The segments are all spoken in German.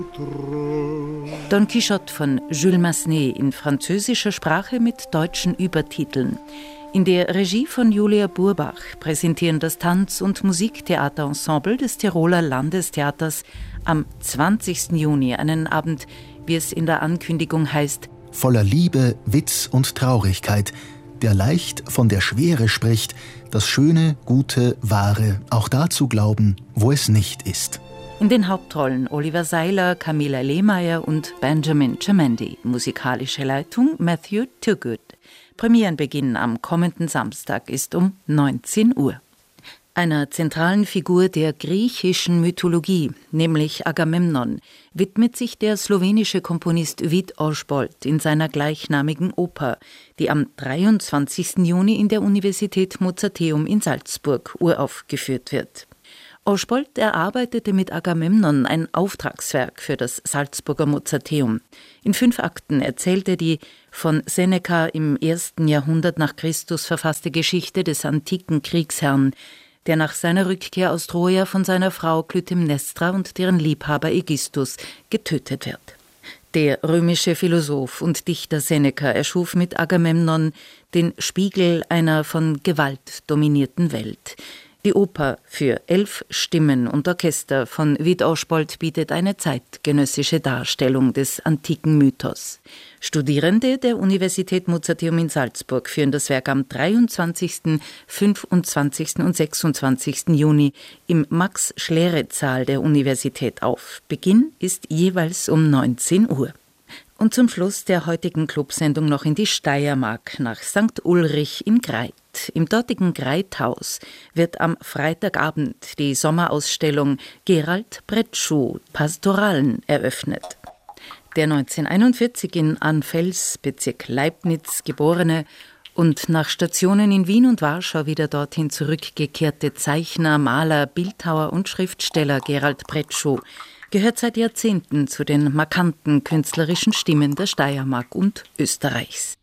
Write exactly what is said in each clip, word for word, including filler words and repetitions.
Don Quixote von Jules Massenet in französischer Sprache mit deutschen Übertiteln. In der Regie von Julia Burbach präsentieren das Tanz- und Musiktheaterensemble des Tiroler Landestheaters am zwanzigsten Juni einen Abend, wie es in der Ankündigung heißt, voller Liebe, Witz und Traurigkeit, der leicht von der Schwere spricht, das Schöne, Gute, Wahre auch da zu glauben, wo es nicht ist. In den Hauptrollen Oliver Seiler, Camilla Lehmeyer und Benjamin Giamendi. Musikalische Leitung Matthew Toogood. Premierenbeginn am kommenden Samstag ist um neunzehn Uhr. Einer zentralen Figur der griechischen Mythologie, nämlich Agamemnon, widmet sich der slowenische Komponist Vít Ožbolt in seiner gleichnamigen Oper, die am dreiundzwanzigsten Juni in der Universität Mozarteum in Salzburg uraufgeführt wird. Ožbolt erarbeitete mit Agamemnon ein Auftragswerk für das Salzburger Mozarteum. In fünf Akten erzählt er die von Seneca im ersten Jahrhundert nach Christus verfasste Geschichte des antiken Kriegsherrn, der nach seiner Rückkehr aus Troja von seiner Frau Klytämnestra und deren Liebhaber Ägisthus getötet wird. Der römische Philosoph und Dichter Seneca erschuf mit Agamemnon den Spiegel einer von Gewalt dominierten Welt. Die Oper für elf Stimmen und Orchester von Vít Ožbolt bietet eine zeitgenössische Darstellung des antiken Mythos. Studierende der Universität Mozarteum in Salzburg führen das Werk am dreiundzwanzigsten, fünfundzwanzigsten und sechsundzwanzigsten Juni im Max-Schlereth-Saal der Universität auf. Beginn ist jeweils um neunzehn Uhr. Und zum Schluss der heutigen Clubsendung noch in die Steiermark nach Sankt Ulrich in Greit. Im dortigen Greithaus wird am Freitagabend die Sommerausstellung Gerald Bretschuh Pastoralen eröffnet. Der neunzehnhunderteinundvierzig in Anfels, Bezirk Leibnitz, geborene und nach Stationen in Wien und Warschau wieder dorthin zurückgekehrte Zeichner, Maler, Bildhauer und Schriftsteller Gerald Bretschuh gehört seit Jahrzehnten zu den markanten künstlerischen Stimmen der Steiermark und Österreichs.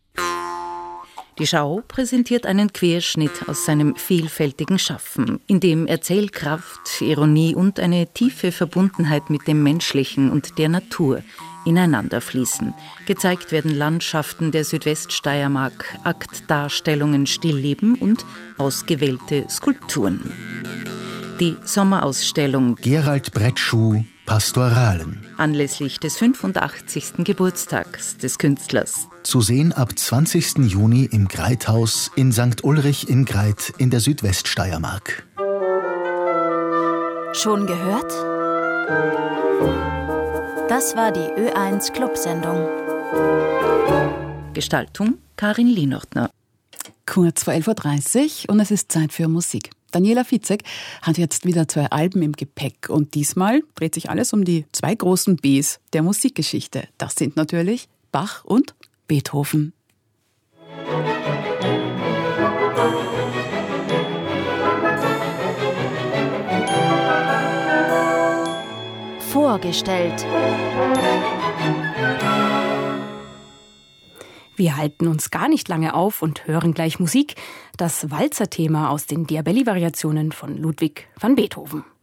Die Schau präsentiert einen Querschnitt aus seinem vielfältigen Schaffen, in dem Erzählkraft, Ironie und eine tiefe Verbundenheit mit dem Menschlichen und der Natur ineinander fließen. Gezeigt werden Landschaften der Südweststeiermark, Aktdarstellungen, Stillleben und ausgewählte Skulpturen. Die Sommerausstellung Gerald Bretschuh Pastoralen anlässlich des fünfundachtzigsten Geburtstags des Künstlers. Zu sehen ab zwanzigsten Juni im Greithaus in Sankt Ulrich in Greit in der Südweststeiermark. Schon gehört? Das war die Ö eins Clubsendung. Gestaltung Karin Lienortner. Kurz vor elf Uhr dreißig und es ist Zeit für Musik. Daniela Fitzek hat jetzt wieder zwei Alben im Gepäck und diesmal dreht sich alles um die zwei großen Bs der Musikgeschichte. Das sind natürlich Bach und Beethoven. Vorgestellt. Wir halten uns gar nicht lange auf und hören gleich Musik, das Walzerthema aus den Diabelli-Variationen von Ludwig van Beethoven.